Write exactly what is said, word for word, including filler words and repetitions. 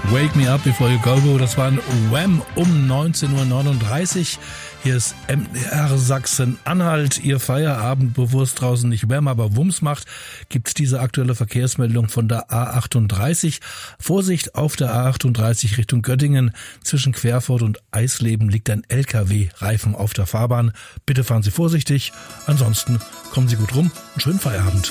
Wake Me Up Before You Go Go, das war ein Wham um neunzehn Uhr neununddreißig. Hier ist M D R Sachsen-Anhalt. Ihr Feierabend, bevor es draußen nicht Wham, aber Wumms macht, gibt's diese aktuelle Verkehrsmeldung von der A achtunddreißig. Vorsicht, auf der A achtunddreißig Richtung Göttingen. Zwischen Querfurt und Eisleben liegt ein L K W-Reifen auf der Fahrbahn. Bitte fahren Sie vorsichtig. Ansonsten kommen Sie gut rum. Einen schönen Feierabend.